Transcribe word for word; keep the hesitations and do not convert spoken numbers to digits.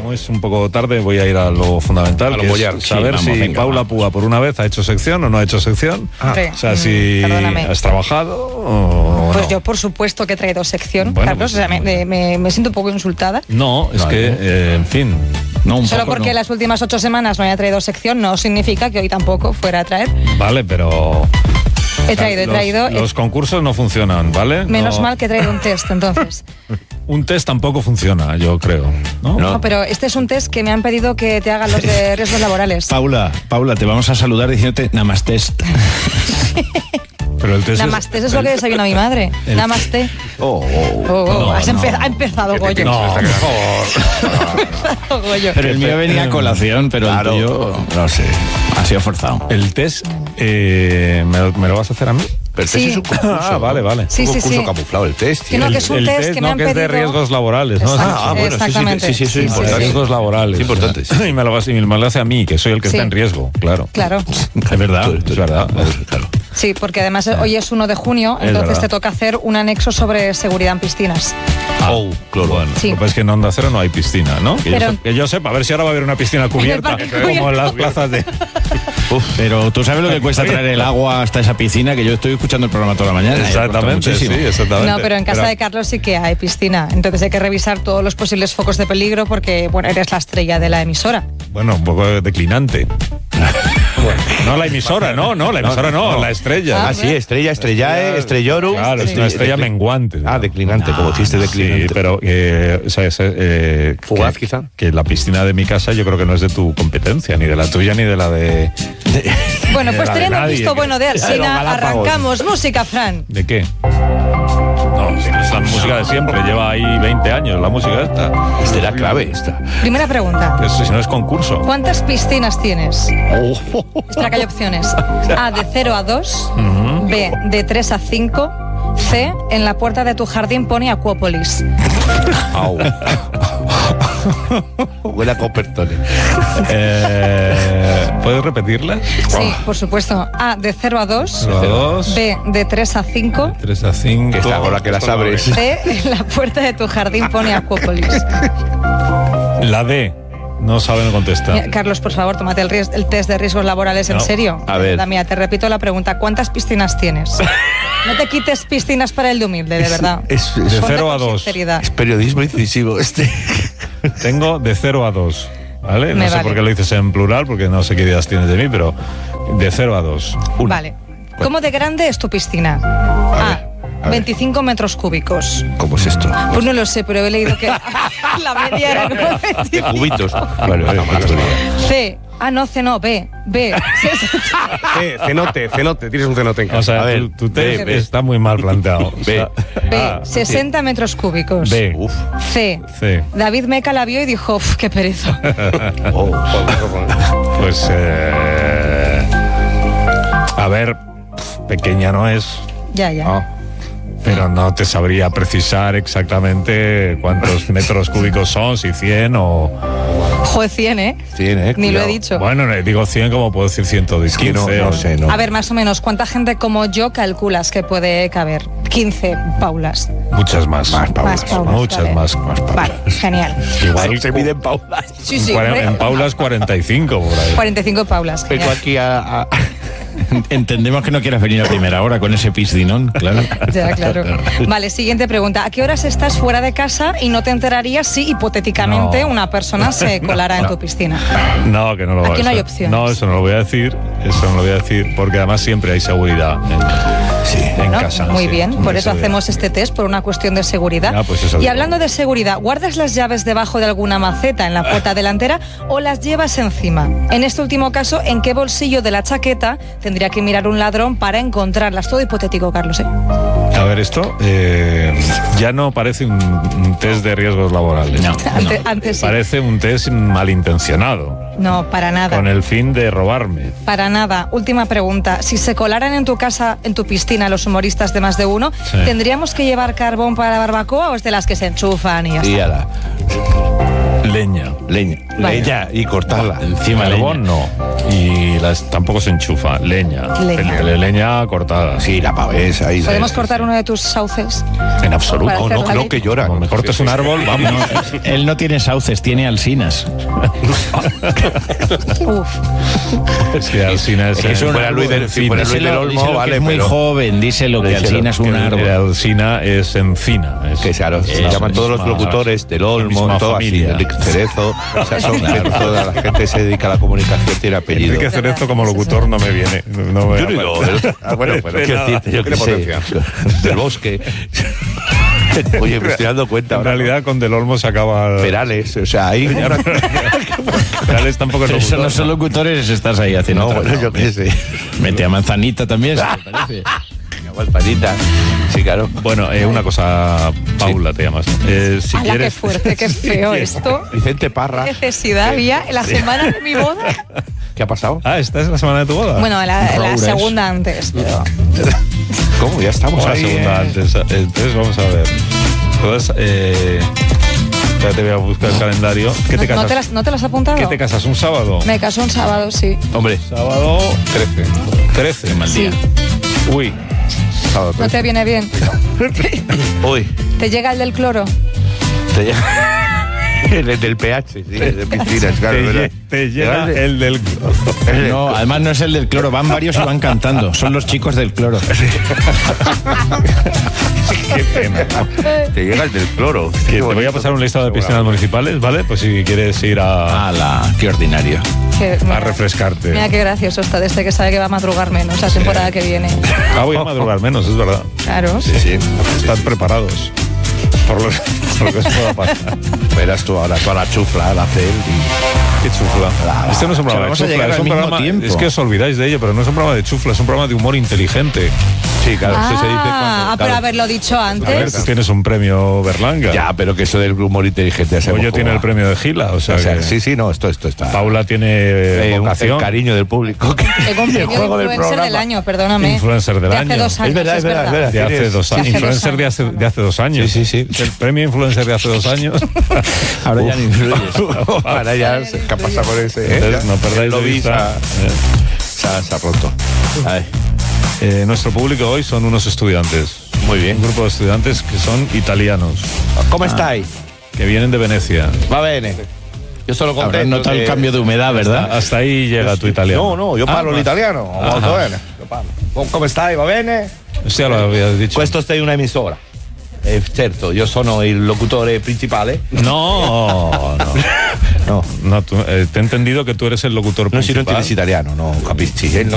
como es un poco tarde, voy a ir a lo fundamental, a lo que mollar. es saber sí, vamos, si venga, Paula vamos. Púa por una vez ha hecho sección o no ha hecho sección. Ah. O sea, si Perdóname. has trabajado o Pues no. yo, por supuesto, que he traído sección, Bueno, Carlos. pues, O sea, me, muy me- me siento un poco insultada. No, es Vale. que, eh, en fin... No, un Solo poco porque no. las últimas ocho semanas no haya traído sección no significa que hoy tampoco fuera a traer. Vale, pero... He traído, he los, traído. Los concursos no funcionan, ¿vale? Menos No- mal que he traído un test, entonces. Un test tampoco funciona, yo creo, ¿no? No, pero este es un test que me han pedido que te hagan los de riesgos laborales. Paula, Paula, te vamos a saludar diciéndote Namastest. Pero el test es- Namaste, eso es lo que desayuna mi madre. el- Namaste. Oh, Oh, oh, No, has no. empe- ha empezado Goyo. No, por favor. Goyo. Pero el mío venía a colación, pero Claro. el tuyo, no sé, ha sido forzado. El test, eh, ¿me, lo- me lo vas a hacer a mí? Pero el test Sí. es un concurso. Ah, vale, vale. Sí, un sí, concurso sí. camuflado, el test. Que no, tío. que es un el test test que no, me han que es de pedido. riesgos laborales, ¿no? Exacto. Ah, bueno, sí, sí, Exactamente. sí, sí, sí, Sí, importante. Riesgos laborales. Sí, importante, sí. Y me lo, vas- y me lo hace a mí, que soy el que Sí. está en riesgo, claro. Claro. Es verdad. Es verdad. Claro. Sí, porque además hoy es uno de junio, Es entonces verdad. te toca hacer un anexo sobre seguridad en piscinas. Oh, claro. Bueno, Sí. lo que pasa es que en Onda Cero no hay piscina, ¿no? Que, Pero- yo, se- que yo sepa, a ver si ahora va a haber una piscina cubierta, parque como cubierto. en las plazas de... Pero tú sabes lo que cuesta traer el agua hasta esa piscina, que yo estoy escuchando el programa toda la mañana. y me cuesta Exactamente, sí, muchísimo. exactamente. No, pero en casa de Carlos sí que hay piscina, entonces hay que revisar todos los posibles focos de peligro porque, bueno, eres la estrella de la emisora. Bueno, un poco declinante. No la emisora, no, no, la emisora no, la estrella. Ah, sí, estrella, estrellae, estrellorum. Claro, es Sí. una estrella menguante. Ah, declinante, como dijiste, declinante. Sí, pero eh, o sea, es, eh, Fugaz, que, quizá. que la piscina de mi casa yo creo que no es de tu competencia, ni de la tuya, ni de la de... Bueno, pues la de tenemos nadie, visto que- bueno de Claro, Alsina, Galápagos. arrancamos. Música, Fran. ¿De qué? No, es que es la música de siempre, lleva ahí veinte años la música esta. Esta era clave, esta. Primera pregunta. Eso, si no es concurso. ¿Cuántas piscinas tienes? Oh. Espera, que hay opciones. A, de cero a dos. B, de tres a cinco. C, en la puerta de tu jardín pone Acuópolis. Au. Huele a Coppertone. Eh, ¿Puedes repetirla? Sí, por supuesto. A, de cero a dos. Cero a dos. B, de tres a cinco. tres a cinco. Que está ahora que las abres. C, en la puerta de tu jardín pone Acuópolis. La D. No saben contestar. Mira, Carlos, por favor, tómate el, ries- el test de riesgos laborales en No. serio. A ver. Mira, te repito la pregunta. ¿Cuántas piscinas tienes? No te quites piscinas para el de humilde, de verdad. Es, De es, Ponte cero con a dos. sinceridad. es periodismo incisivo este. Tengo de cero a dos. ¿Vale? No Me sé vale. por qué lo dices en plural, porque no sé qué ideas tienes de mí, pero de cero a dos. Vale. ¿Cómo de grande es tu piscina? A, ver. veinticinco metros cúbicos. ¿Cómo es esto? Pues no lo sé, pero he leído que la media era como De veinticinco. cubitos. Vale, vale, vale. C, ah, no, C no, B, B. Eh, cenote, cenote, tienes un cenote en casa. O sea, A ver, tu, tu test B, B. está muy mal planteado. O sea, B, A, sesenta metros cúbicos. B, Uf. C, C. David Meca la vio y dijo, "Uf, qué pereza". Oh. Pues, eh, a ver, pf, pequeña no es, Ya, ya. ¿no? Pero no te sabría precisar exactamente cuántos metros cúbicos son, si cien o... Joder, cien, ¿eh? cien, eh. Ni lo he Cuidado. dicho. Bueno, no, digo cien como puedo decir ciento quince. Que no, no o- sé, no. A ver, más o menos, ¿cuánta gente como yo calculas que puede caber? quince Paulas. Muchas más. Más Paulas. Más Paulas, Muchas vale. más, más Paulas. Vale, genial. Igual Se miden paulas. Sí, sí. cuaren- hombre. en Paulas cuarenta y cinco por ahí. cuarenta y cinco Paulas. Vengo genial. aquí a, a- Entendemos que no quieras venir a primera hora con ese piscinón, claro. Ya, claro. Vale, siguiente pregunta. ¿A qué horas estás fuera de casa y no te enterarías si hipotéticamente No. una persona se colara en no. tu piscina? No, que no lo voy a Aquí no hay decir. opciones. No, eso no lo voy a decir. Eso no lo voy a decir porque además siempre hay seguridad en, en ¿No? casa. Muy sí, bien, siempre por hay eso seguridad. hacemos este test, por una cuestión de seguridad. Ya, pues eso y digo. hablando de seguridad, ¿guardas las llaves debajo de alguna maceta en la puerta delantera o las llevas encima? En este último caso, ¿en qué bolsillo de la chaqueta tendría que mirar un ladrón para encontrarlas? Todo hipotético, Carlos, ¿eh? A ver, esto eh, ya no parece un, un test de riesgos laborales. No. Ante- antes sí. Parece un test malintencionado, No, para nada. con el fin de robarme. Para nada. Última pregunta. Si se colaran en tu casa, en tu piscina, los humoristas de más de uno, Sí. ¿tendríamos que llevar carbón para la barbacoa o es de las que se enchufan y ya está? y a la Leña. leña. Vale. Leña y cortarla. Encima Carbón leña. no. Y las, tampoco se enchufa. Leña. Leña. Le- Leña cortada. Sí, la pavesa ahí. ¿Podemos sí, cortar sí. uno de tus sauces? En absoluto. Para No, hacer no, la no, ley. que llora. Como me cortes un árbol, vamos. Él no tiene sauces, tiene alsinas. Uf. Es que Alsina es, Es que si el- fuera Luis del- si fuera Luis del Díselo, Olmo, díselo que vale, es muy pero- joven, díselo que Díselo, alsina es un que el- árbol. el Alsina es encina. Es, Que claro, se es llaman la todos los misma- locutores del la Olmo, misma todo así, familia. Enrique Cerezo, o sea, son, toda la gente que se dedica a la comunicación tiene apellido. Enrique Cerezo como locutor no me viene. No me Yo no digo, aparece. ah, bueno, pero quiero decirte, yo que Tiene sé, potencia. del bosque. Oye, me estoy dando cuenta En ahora, ¿no? realidad con Del Olmo se acaba. Perales, o sea, ahí. Perales tampoco es Pero eso locutor. no son locutores, estás ahí haciendo. No, otra bueno, cosa. yo qué sé. Mete a Manzanita también, si te parece. Manzanita. Sí, claro. Bueno, eh, una cosa, Paula te llamas. Eh, si ¡Hala, qué quieres, fuerte, qué feo esto! Vicente Parra. ¿Qué necesidad había en la semana de mi boda? ¿Qué ha pasado? Ah, esta es la semana de tu boda. Bueno, la, la Roures. segunda antes, pero... ¿Cómo? Ya estamos la ahí. segunda eh. antes. Entonces vamos a ver. Entonces, eh, espérate, voy a buscar el calendario. ¿Qué te ¿No, casas? no te las, ¿No te las has apuntado? ¿Qué te casas? ¿Un sábado? Me casó un sábado, sí. Hombre, Sábado trece. trece. Mal día. Uy. Sábado ¿No trece. te viene bien? hoy ¿Te llega el del cloro? te llega. El del pH, sí, el de piscinas, claro, Te, ¿verdad? lle- te llega Llega el del. No, además no es el del cloro, van varios y van cantando. Son los chicos del cloro. Qué pena. Te llega el del cloro. Que te voy a pasar un listado de piscinas municipales, ¿vale? Pues si quieres ir a, ¡Hala! ¡Qué ordinario! Que, a mira, refrescarte. mira qué gracioso está desde que sabe que va a madrugar menos la temporada que viene. Ah, voy a madrugar menos, es verdad. Claro. Sí, sí. Están preparados. Por lo, por lo que os pueda pasar. Verás tú ahora toda la chufla, la cel y... Qué chufla. Este no es un programa de vamos a chufla, llegar es al un mismo programa. tiempo. Es que os olvidáis de ello, pero no es un programa de chufla, es un programa de humor inteligente. Sí, claro, Ah, eso se dice cuando... pero claro. haberlo dicho A ver, antes. tú tienes un premio Berlanga. Ya, pero que eso del humor inteligente... ya Hoyo sabemos tiene cómo el va. premio de Gila, o sea, O sea, que sí, sí, no, esto, esto está... Paula tiene Eh, un- vocación. el cariño del público. Tengo un El premio de juego del influencer programa. del año, perdóname. Influencer del de año. hace dos años. Es verdad, es verdad, es verdad. De hace Tienes- dos de años. hace dos Influencer de hace, de hace dos años. Sí, sí, sí. El premio influencer de hace dos años. Ahora ya no influyes. Ahora ya se ¿qué pasa con ese? ¿eh? Entonces, no perdáis Lo de vi, vista. Se ha, se ha roto. Ay, Eh, nuestro público hoy son unos estudiantes. muy bien. Un grupo de estudiantes que son italianos, ¿Cómo estáis? que vienen de Venecia. Va bene. Yo solo Habrás contento. notado el de- cambio de humedad, ¿verdad? Hasta ahí llega tu italiano. No, no, io Ah, parlo va. l'italiano. Molto bene. Io parlo. Com- Come stai? Va bene? Sí, ya lo habías dicho. Questo sei una emisora. Eh, certo, io sono il locutore principale. No, no. No, No, tú- eh, te he entendido que tú eres el locutor no si non principal. tienes italiano, no capisci. Eh, no